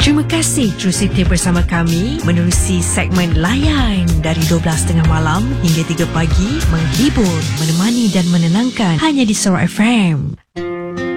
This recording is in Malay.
Terima kasih terus setia bersama kami menerusi segmen Layan dari 12.30 malam hingga 3 pagi, menghibur, menemani dan menenangkan hanya di Surau FM.